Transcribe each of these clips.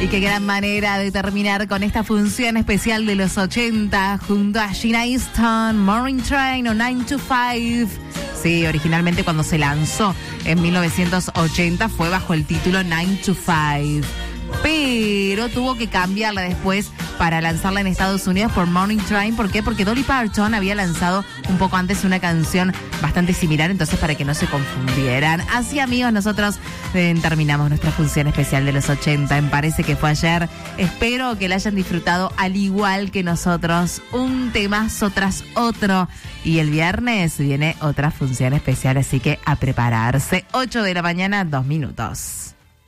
Y qué gran manera de terminar con esta función especial de los 80 junto a Sheena Easton, Morning Train o 9 to 5. Sí, originalmente cuando se lanzó en 1980 fue bajo el título 9 to 5. Pero tuvo que cambiarla después para lanzarla en Estados Unidos por Morning Train. ¿Por qué? Porque Dolly Parton había lanzado un poco antes una canción bastante similar, entonces para que no se confundieran. Así, amigos, nosotros terminamos nuestra función especial de los 80. Me parece que fue ayer. Espero que la hayan disfrutado al igual que nosotros. Un temazo tras otro. Y el viernes viene otra función especial, así que a prepararse. 8 de la mañana, 2 minutos.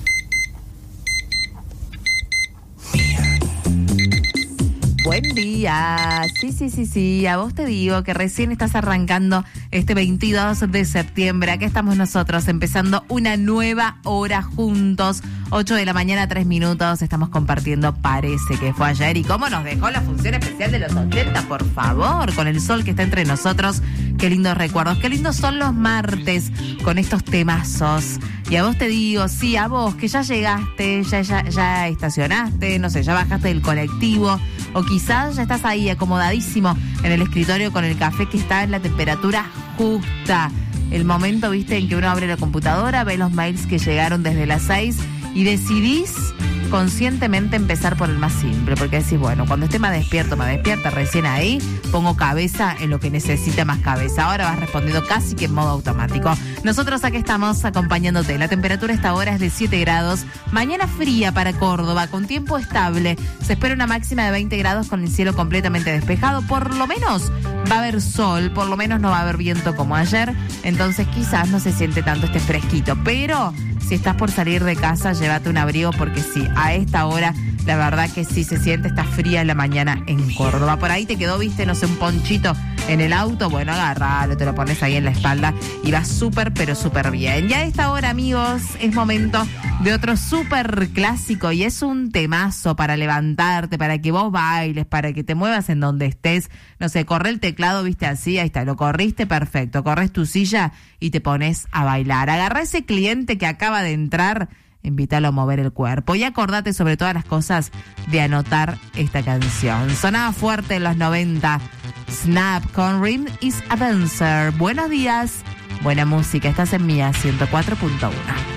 Buen día. Sí. A vos te digo que recién estás arrancando este 22 de septiembre. Acá estamos nosotros empezando una nueva hora juntos. 8 de la mañana, 3 minutos. Estamos compartiendo Parece que fue ayer. Y cómo nos dejó la función especial de los 80, por favor. Con el sol que está entre nosotros. Qué lindos recuerdos. Qué lindos son los martes con estos temazos. Y a vos te digo, sí, a vos que ya llegaste, ya estacionaste, no sé, ya bajaste del colectivo. O quizás ya estás ahí acomodadísimo en el escritorio con el café que está en la temperatura justa. El momento, viste, en que uno abre la computadora, ve los mails que llegaron desde las 6 y decidís conscientemente empezar por el más simple. Porque decís, bueno, cuando esté más despierta recién ahí, pongo cabeza en lo que necesita más cabeza. Ahora vas respondiendo casi que en modo automático. Nosotros aquí estamos acompañándote. La temperatura a esta hora es de 7 grados. Mañana fría para Córdoba, con tiempo estable. Se espera una máxima de 20 grados con el cielo completamente despejado. Por lo menos va a haber sol, por lo menos no va a haber viento como ayer. Entonces quizás no se siente tanto este fresquito. Pero si estás por salir de casa, llévate un abrigo porque sí, a esta hora la verdad que sí se siente, está fría en la mañana en Córdoba. Por ahí te quedó, viste, no sé, un ponchito en el auto. Bueno, agárralo, te lo pones ahí en la espalda y va súper, pero súper bien. Ya a esta hora, amigos, es momento de otro súper clásico y es un temazo para levantarte, para que vos bailes, para que te muevas en donde estés. No sé, corre el teclado, viste, así, ahí está, lo corriste, perfecto. Corres tu silla y te pones a bailar. Agarrá ese cliente que acaba de entrar, invítalo a mover el cuerpo y acordate sobre todas las cosas de anotar esta canción. Sonaba fuerte en los 90. Snap con Rim is a Dancer. Buenos días, buena música. Estás en Mía 104.1.